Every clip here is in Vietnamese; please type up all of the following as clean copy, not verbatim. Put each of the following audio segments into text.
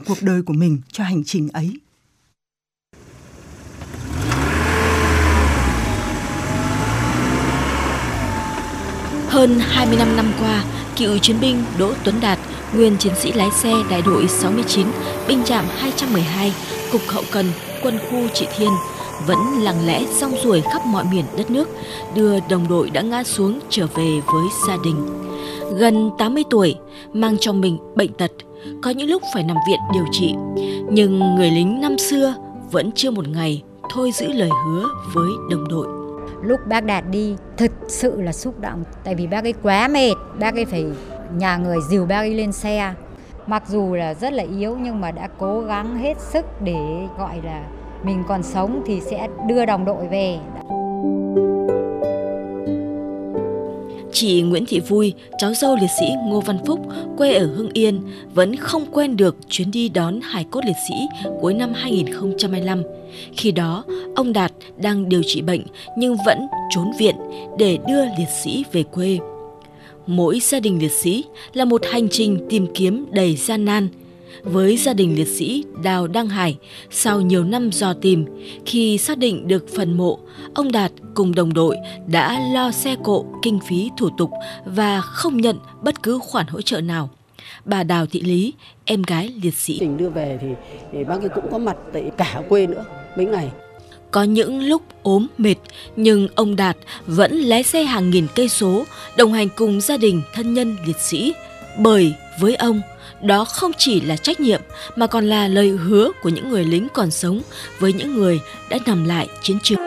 cuộc đời của mình cho hành trình ấy. Hơn 25 năm qua, cựu chiến binh Đỗ Tuấn Đạt, nguyên chiến sĩ lái xe đại đội 69, binh chạm 212, cục hậu cần, quân khu Trị Thiên, vẫn lặng lẽ rong ruổi khắp mọi miền đất nước, đưa đồng đội đã ngã xuống trở về với gia đình. Gần 80 tuổi, mang trong mình bệnh tật, có những lúc phải nằm viện điều trị. Nhưng người lính năm xưa vẫn chưa một ngày thôi giữ lời hứa với đồng đội. Lúc bác Đạt đi, thực sự là xúc động. Tại vì bác ấy quá mệt, bác ấy phải nhà người dìu bác ấy lên xe. Mặc dù là rất là yếu nhưng mà đã cố gắng hết sức để gọi là mình còn sống thì sẽ đưa đồng đội về. Chị Nguyễn Thị Vui, cháu dâu liệt sĩ Ngô Văn Phúc, quê ở Hưng Yên, vẫn không quên được chuyến đi đón hài cốt liệt sĩ cuối năm 2025. Khi đó, ông Đạt đang điều trị bệnh nhưng vẫn trốn viện để đưa liệt sĩ về quê. Mỗi gia đình liệt sĩ là một hành trình tìm kiếm đầy gian nan. Với gia đình liệt sĩ Đào Đăng Hải, sau nhiều năm dò tìm, khi xác định được phần mộ, ông Đạt cùng đồng đội đã lo xe cộ, kinh phí thủ tục và không nhận bất cứ khoản hỗ trợ nào. Bà Đào Thị Lý, em gái liệt sĩ: Trình đưa về thì bác ấy cũng có mặt tại cả quê nữa mấy ngày. Có những lúc ốm mệt, nhưng ông Đạt vẫn lái xe hàng nghìn cây số, đồng hành cùng gia đình thân nhân liệt sĩ. Bởi với ông, đó không chỉ là trách nhiệm mà còn là lời hứa của những người lính còn sống với những người đã nằm lại chiến trường.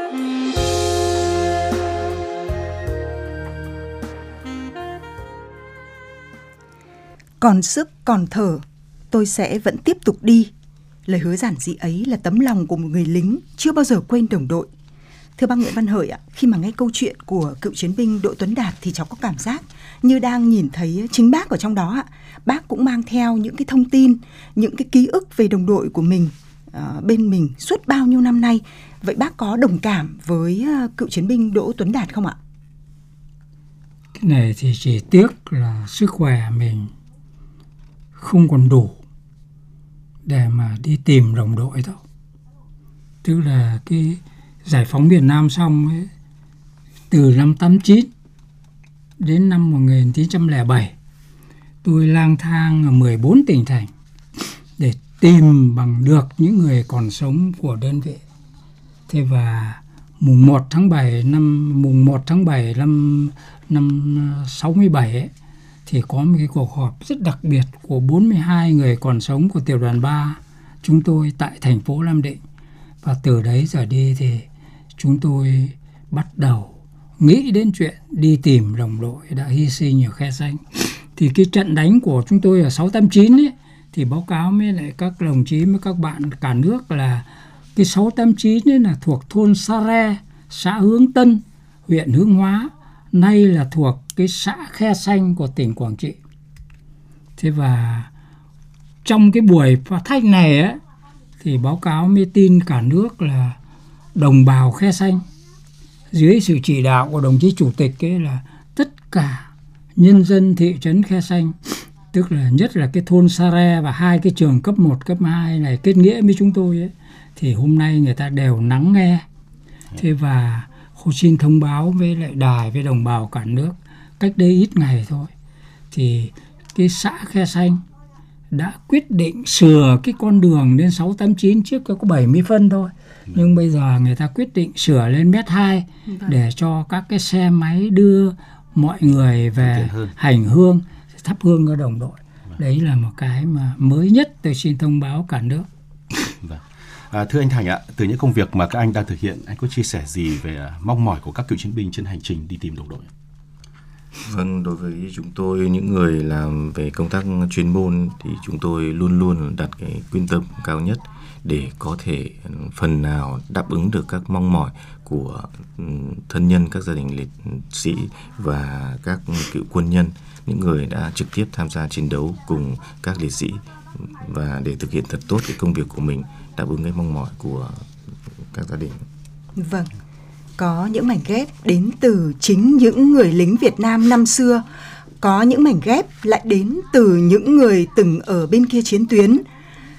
Còn sức, còn thở, tôi sẽ vẫn tiếp tục đi. Lời hứa giản dị ấy là tấm lòng của một người lính chưa bao giờ quên đồng đội. Thưa bác Nguyễn Văn Hợi ạ, khi mà nghe câu chuyện của cựu chiến binh Đỗ Tuấn Đạt thì cháu có cảm giác như đang nhìn thấy chính bác ở trong đó ạ. Bác cũng mang theo những cái thông tin, những cái ký ức về đồng đội của mình bên mình suốt bao nhiêu năm nay. Vậy bác có đồng cảm với cựu chiến binh Đỗ Tuấn Đạt không ạ? Cái này thì chỉ tiếc là sức khỏe mình không còn đủ để mà đi tìm đồng đội đâu. Tức là cái giải phóng miền Nam xong ấy, từ năm 89 đến năm 1907, tôi lang thang ở 14 tỉnh thành để tìm bằng được những người còn sống của đơn vị. Thế và mùng 1 tháng 7 năm 67 ấy, thì có một cái cuộc họp rất đặc biệt của 42 người còn sống của tiểu đoàn 3 chúng tôi tại thành phố Nam Định. Và từ đấy trở đi thì chúng tôi bắt đầu nghĩ đến chuyện đi tìm đồng đội đã hy sinh ở Khe Xanh. Thì cái trận đánh của chúng tôi ở 689 ấy, thì báo cáo với lại các đồng chí với các bạn cả nước là cái 689 ấy là thuộc thôn Sa Re, xã Hướng Tân, huyện Hướng Hóa, nay là thuộc cái xã Khe Xanh của tỉnh Quảng Trị. Thế và trong cái buổi phát thanh này ấy, thì báo cáo mới tin cả nước là đồng bào Khe Xanh dưới sự chỉ đạo của đồng chí chủ tịch ấy là tất cả nhân dân thị trấn Khe Xanh, tức là nhất là cái thôn Sa Re và hai cái trường cấp 1, cấp 2 này kết nghĩa với chúng tôi ấy, thì hôm nay người ta đều lắng nghe. Thế và xin thông báo với lại đài, với đồng bào cả nước, cách đây ít ngày thôi thì cái xã Khe Xanh đã quyết định sửa cái con đường lên 689, trước có 70 phân thôi. Nhưng bây giờ người ta quyết định sửa lên 1,2 m để cho các cái xe máy đưa mọi người về hành hương, thắp hương cho đồng đội. Đấy là một cái mà mới nhất tôi xin thông báo cả nước. Thưa anh Thành ạ, từ những công việc mà các anh đang thực hiện, anh có chia sẻ gì về mong mỏi của các cựu chiến binh trên hành trình đi tìm đồng đội? Vâng, đối với chúng tôi, những người làm về công tác chuyên môn thì chúng tôi luôn luôn đặt cái quyết tâm cao nhất để có thể phần nào đáp ứng được các mong mỏi của thân nhân các gia đình liệt sĩ và các cựu quân nhân, những người đã trực tiếp tham gia chiến đấu cùng các liệt sĩ, và để thực hiện thật tốt cái công việc của mình, đáp ứng cái mong mỏi của các gia đình. Vâng, có những mảnh ghép đến từ chính những người lính Việt Nam năm xưa, có những mảnh ghép lại đến từ những người từng ở bên kia chiến tuyến.